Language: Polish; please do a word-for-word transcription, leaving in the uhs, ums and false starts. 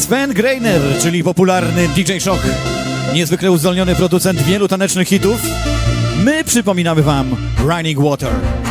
Sven Greiner, czyli popularny D J Shock, niezwykle uzdolniony producent wielu tanecznych hitów. My przypominamy wam Running Water.